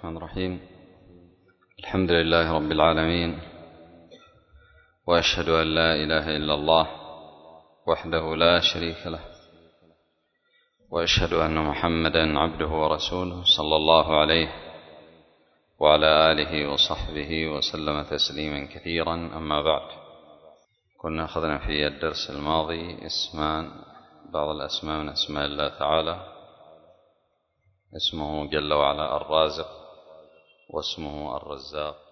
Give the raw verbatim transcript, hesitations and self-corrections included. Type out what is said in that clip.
الرحمن الرحيم. الحمد لله رب العالمين، وأشهد أن لا إله إلا الله وحده لا شريك له، وأشهد أن محمدا عبده ورسوله صلى الله عليه وعلى آله وصحبه وسلم تسليما كثيرا. أما بعد، كنا أخذنا في الدرس الماضي اسمان، بعض الأسماء من أسماء الله تعالى، اسمه جل وعلا الرازق، واسمه الرزاق،